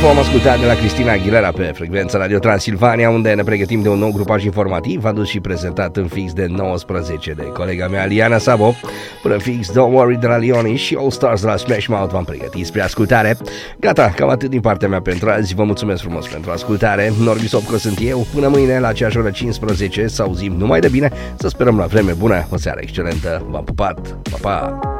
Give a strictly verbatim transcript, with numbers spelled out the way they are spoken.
Bravo am ascultat de la Cristina Aguilera pe frecvența Radio Transilvania, unde ne pregătim de un nou grupaj informativ adus și prezentat în fix de nouăsprezece de colega mea Liana Sabo. Până fix Don't Worry de la Leoni și All Stars de la Smash Mouth v-am pregătit spre ascultare. Gata, cam atât din partea mea pentru azi. Vă mulțumesc frumos pentru ascultare. Norbi Sopco sunt eu. Până mâine la aceeași oră cincisprezece să auzim numai de bine. Să sperăm la vreme bună. O seară excelentă. V-am pupat. Pa, pa!